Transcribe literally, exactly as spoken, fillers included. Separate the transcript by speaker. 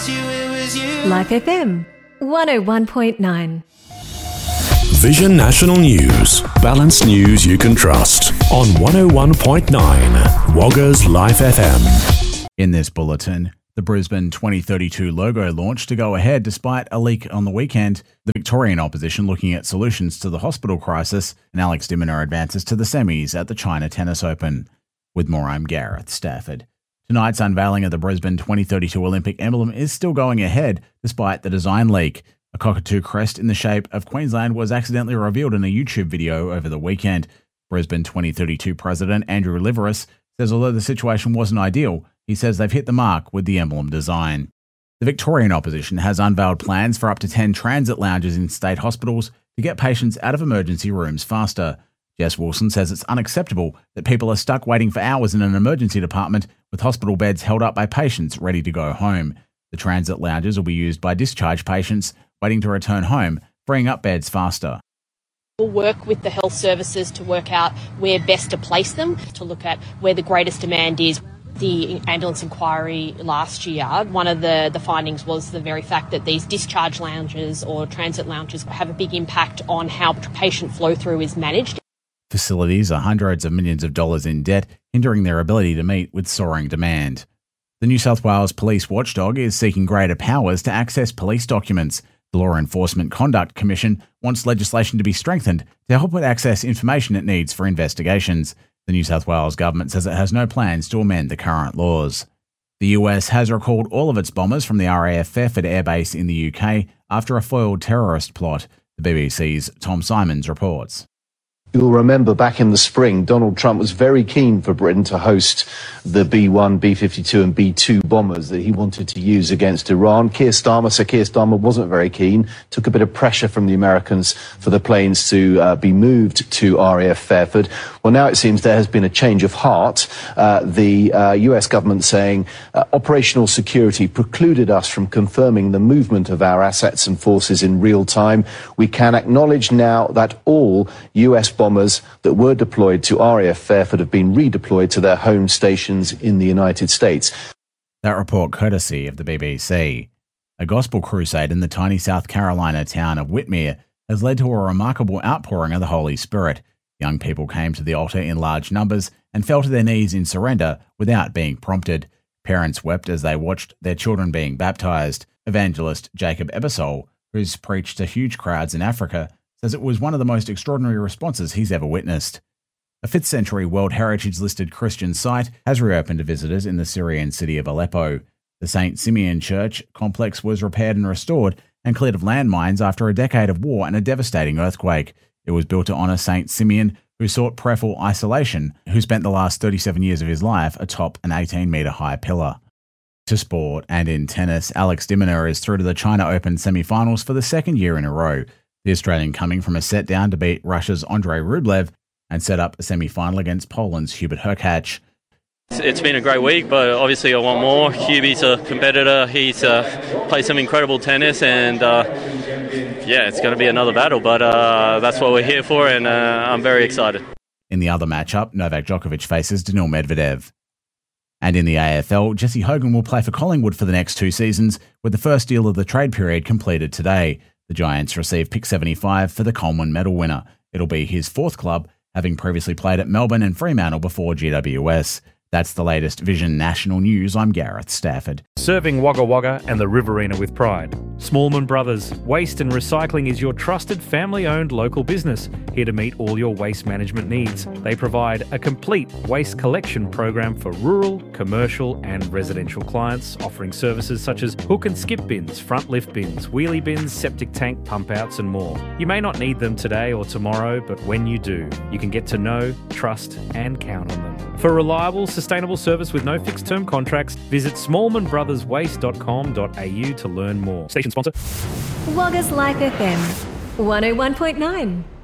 Speaker 1: you, it was you.
Speaker 2: Life F M, one oh one point nine.
Speaker 3: Vision National News. Balanced news you can trust. On one oh one point nine. Wagga's Life F M.
Speaker 4: In this bulletin, the Brisbane twenty thirty-two logo launch to go ahead despite a leak on the weekend, the Victorian opposition looking at solutions to the hospital crisis, and Alex de Minaur advances to the semis at the China Tennis Open. With more, I'm Gareth Stafford. Tonight's unveiling of the Brisbane twenty thirty-two Olympic emblem is still going ahead despite the design leak. A cockatoo crest in the shape of Queensland was accidentally revealed in a YouTube video over the weekend. Brisbane twenty thirty-two President Andrew Liveris says although the situation wasn't ideal, he says they've hit the mark with the emblem design. The Victorian opposition has unveiled plans for up to ten transit lounges in state hospitals to get patients out of emergency rooms faster. Jess Wilson says it's unacceptable that people are stuck waiting for hours in an emergency department with hospital beds held up by patients ready to go home. The transit lounges will be used by discharged patients waiting to return home, freeing up beds faster.
Speaker 5: We'll work with the health services to work out where best to place them, to look at where the greatest demand is. The ambulance inquiry last year, one of the, the findings was the very fact that these discharge lounges or transit lounges have a big impact on how patient flow through is managed.
Speaker 4: Facilities are hundreds of millions of dollars in debt, hindering their ability to meet with soaring demand. The New South Wales Police Watchdog is seeking greater powers to access police documents. The Law Enforcement Conduct Commission wants legislation to be strengthened to help it access information it needs for investigations. The New South Wales government says it has no plans to amend the current laws. The U S has recalled all of its bombers from the R A F Fairford Air Base in the U K after a foiled terrorist plot. The B B C's Tom Simons reports.
Speaker 6: You'll remember back in the spring, Donald Trump was very keen for Britain to host the B one, B fifty-two and B two bombers that he wanted to use against Iran. Keir Starmer, Sir Keir Starmer wasn't very keen, took a bit of pressure from the Americans for the planes to uh, be moved to R A F Fairford. Well, now it seems there has been a change of heart. Uh, the uh, U S government saying uh, operational security precluded us from confirming the movement of our assets and forces in real time. We can acknowledge now that all U S bombers that were deployed to R A F Fairford have been redeployed to their home stations in the United States.
Speaker 4: That report courtesy of the B B C. A gospel crusade in the tiny South Carolina town of Whitmere has led to a remarkable outpouring of the Holy Spirit. Young people came to the altar in large numbers and fell to their knees in surrender without being prompted. Parents wept as they watched their children being baptized. Evangelist Jacob Ebersol, who's preached to huge crowds in Africa, says it was one of the most extraordinary responses he's ever witnessed. A fifth century World Heritage listed Christian site has reopened to visitors in the Syrian city of Aleppo. The Saint Simeon Church complex was repaired and restored and cleared of landmines after a decade of war and a devastating earthquake. It was built to honour Saint Simeon, who sought prayerful isolation, who spent the last thirty-seven years of his life atop an eighteen metre high pillar. To sport, and in tennis, Alex de Minaur is through to the China Open semi-finals for the second year in a row. The Australian coming from a set down to beat Russia's Andrei Rublev and set up a semi-final against Poland's Hubert Hurkacz.
Speaker 7: It's been a great week, but obviously I want more. Hubie's a competitor. He's uh, played some incredible tennis, and uh, yeah, it's going to be another battle, but uh, that's what we're here for, and uh, I'm very excited.
Speaker 4: In the other matchup, Novak Djokovic faces Daniil Medvedev. And in the A F L, Jesse Hogan will play for Collingwood for the next two seasons, with the first deal of the trade period completed today. The Giants receive pick seventy-five for the Coleman medal winner. It'll be his fourth club, having previously played at Melbourne and Fremantle before G W S. That's the latest Vision National News. I'm Gareth Stafford.
Speaker 8: Serving Wagga Wagga and the Riverina with pride. Smallman Brothers. Waste and Recycling is your trusted family-owned local business, here to meet all your waste management needs. They provide a complete waste collection program for rural, commercial and residential clients, offering services such as hook and skip bins, front lift bins, wheelie bins, septic tank pump outs and more. You may not need them today or tomorrow, but when you do, you can get to know, trust and count on them. For reliable, sustainable service with no fixed term contracts, visit smallman brothers waste dot com dot a u to learn more. Station sponsor.
Speaker 2: Wagga's Life F M, one oh one point nine.